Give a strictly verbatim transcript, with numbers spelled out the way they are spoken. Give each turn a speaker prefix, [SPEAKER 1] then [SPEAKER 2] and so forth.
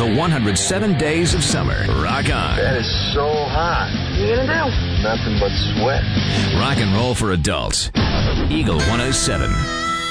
[SPEAKER 1] the one hundred seven days of summer. Rock on.
[SPEAKER 2] That is so hot.
[SPEAKER 3] What are you going to do?
[SPEAKER 2] Nothing but sweat.
[SPEAKER 1] Rock and roll for adults. Eagle one oh seven.